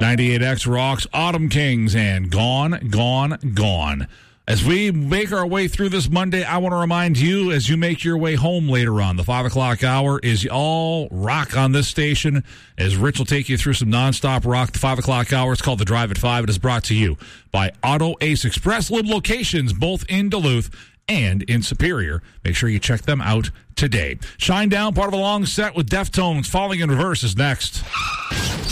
98X rocks Autumn Kings and Gone, Gone, Gone. As we make our way through this Monday, I want to remind you, as you make your way home later on, the 5 o'clock hour is all rock on this station, as Rich will take you through some nonstop rock. The 5 o'clock hour is called The Drive at 5. It is brought to you by Auto Ace Express Lib locations, both in Duluth and in Superior. Make sure you check them out today. Shine Down, part of a long set with Deftones. Falling in Reverse is next.